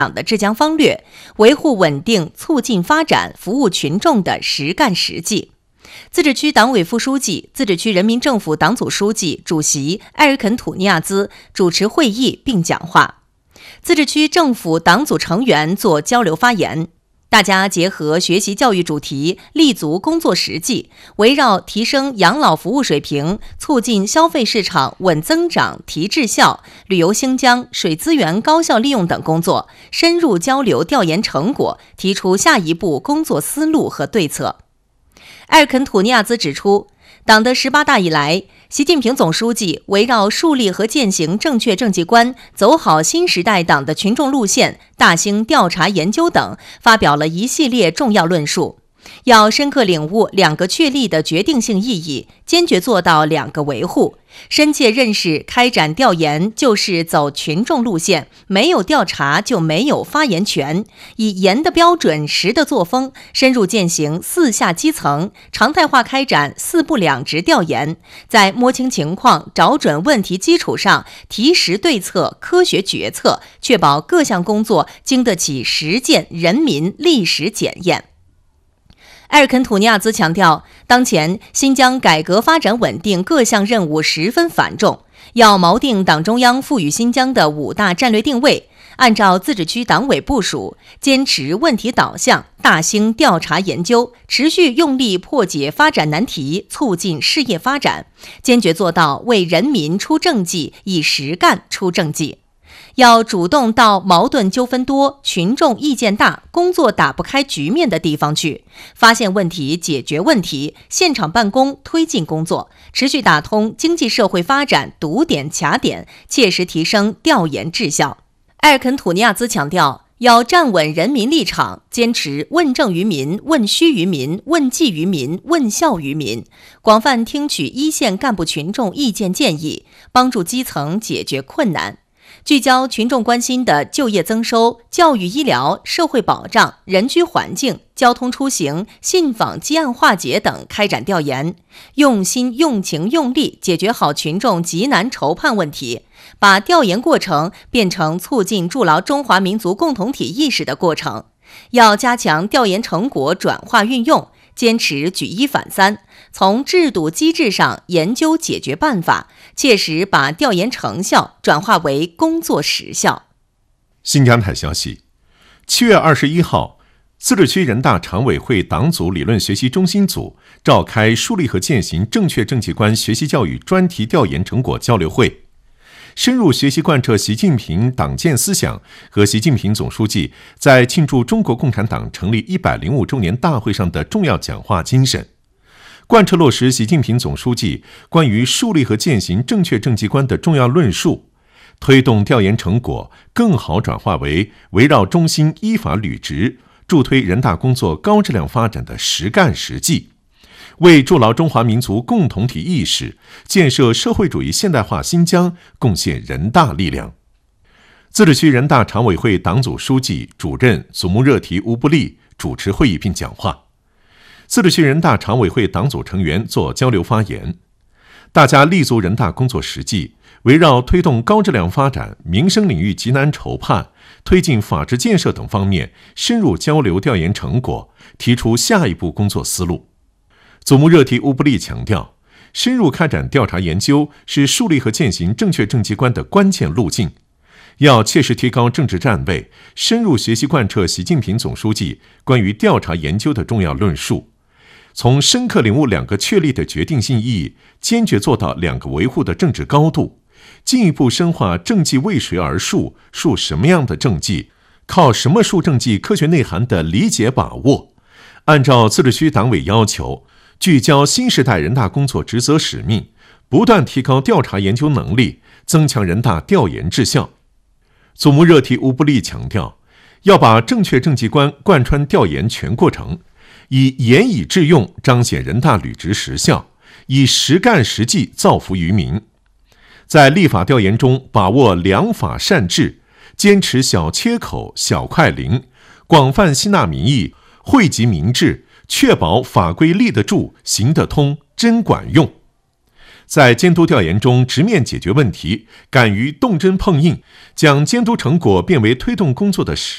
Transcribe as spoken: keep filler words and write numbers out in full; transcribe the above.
党的治疆方略，维护稳定、促进发展、服务群众的实干实际。自治区党委副书记、自治区人民政府党组书记、主席埃尔肯·土尼亚兹主持会议并讲话，自治区政府党组成员做交流发言。大家结合学习教育主题，立足工作实际，围绕提升养老服务水平、促进消费市场稳增长、提质效、旅游兴疆、水资源高效利用等工作，深入交流调研成果，提出下一步工作思路和对策。埃尔肯·土尼亚兹指出，党的十八大以来，习近平总书记围绕树立和践行正确政绩观，走好新时代党的群众路线，大兴调查研究等，发表了一系列重要论述。要深刻领悟两个确立的决定性意义，坚决做到两个维护，深切认识开展调研就是走群众路线，没有调查就没有发言权，以严的标准、实的作风，深入践行四下基层，常态化开展四不两直调研，在摸清情况、找准问题基础上，提实对策、科学决策，确保各项工作经得起实践人民历史检验。埃尔肯·土尼亚兹强调，当前新疆改革发展稳定各项任务十分繁重，要锚定党中央赋予新疆的五大战略定位，按照自治区党委部署，坚持问题导向，大兴调查研究，持续用力破解发展难题，促进事业发展，坚决做到为人民出政绩，以实干出政绩。要主动到矛盾纠纷多、群众意见大、工作打不开局面的地方去，发现问题、解决问题，现场办公推进工作，持续打通经济社会发展堵点卡点，切实提升调研质效。埃尔肯·土尼亚兹强调，要站稳人民立场，坚持问政于民、问需于民、问计于民、问效于民，广泛听取一线干部群众意见建议，帮助基层解决困难。聚焦群众关心的就业增收、教育医疗、社会保障、人居环境、交通出行、信访积案化解等开展调研，用心、用情、用力解决好群众急难愁盼问题，把调研过程变成促进筑牢中华民族共同体意识的过程。要加强调研成果转化运用，坚持举一反三，从制度机制上研究解决办法，切实把调研成效转化为工作实效。 新疆台消息，七月二十一号，自治区人大常委会党组理论学习中心组召开树立和践行正确政绩观学习教育专题调研成果交流会，深入学习贯彻习近平党建思想和习近平总书记在庆祝中国共产党成立一百零五周年大会上的重要讲话精神，贯彻落实习近平总书记关于树立和践行正确政绩观的重要论述，推动调研成果更好转化为围绕中心依法履职，助推人大工作高质量发展的实干实际，为筑牢中华民族共同体意识、建设社会主义现代化新疆贡献人大力量。自治区人大常委会党组书记、主任祖木热提乌布利主持会议并讲话，自治区人大常委会党组成员做交流发言。大家立足人大工作实际，围绕推动高质量发展、民生领域急难愁盼、推进法治建设等方面深入交流调研成果，提出下一步工作思路。祖木热提乌布利强调，深入开展调查研究是树立和践行正确政绩观的关键路径，要切实提高政治站位，深入学习贯彻习近平总书记关于调查研究的重要论述，从深刻领悟两个确立的决定性意义，坚决做到两个维护的政治高度，进一步深化政绩为谁而树、树什么样的政绩、靠什么树政绩科学内涵的理解把握，按照自治区党委要求，聚焦新时代人大工作职责使命，不断提高调查研究能力，增强人大调研质效。祖木热提乌布利强调，要把正确政绩观贯穿调研全过程，以严以致用彰显人大履职实效，以实干实际造福于民。在立法调研中把握良法善治，坚持小切口、小快灵，广泛吸纳民意，惠及民智，确保法规立得住、行得通、真管用。在监督调研中直面解决问题，敢于动真碰硬，将监督成果变为推动工作的实